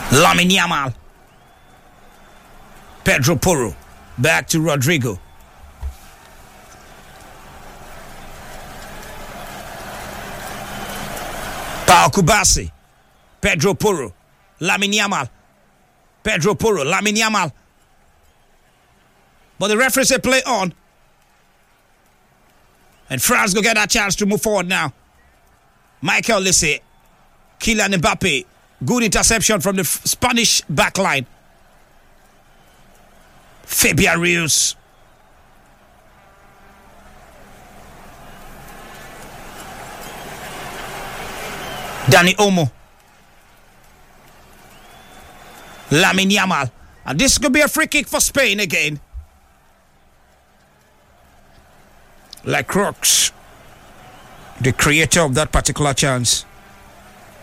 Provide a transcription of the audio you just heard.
Lamine Yamal. Pedro Porro. Back to Rodrigo. Pau Kubasi. Pedro Porro. Lamine Yamal. Pedro Porro. Lamine Yamal. But the referee said play on. And France go get that chance to move forward now. Michael Olise. Kylian Mbappe. Good interception from the Spanish backline. Fabian Rios. Dani Olmo. Lamine Yamal. And this could be a free kick for Spain again. Like Crooks, the creator of that particular chance.